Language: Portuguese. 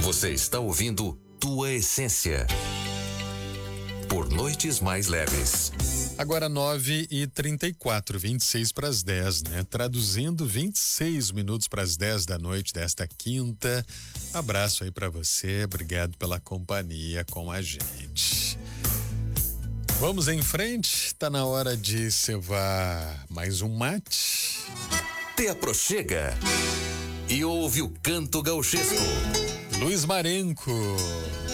Você está ouvindo Tua Essência por Noites Mais Leves. Agora 9h34, 26 para as 10, né? Traduzindo 26 minutos para as 10 da noite desta quinta. Abraço aí para você, obrigado pela companhia com a gente. Vamos em frente, tá na hora de cevar mais um mate. Te aproxega e ouve o canto gauchesco. Luiz Marenco.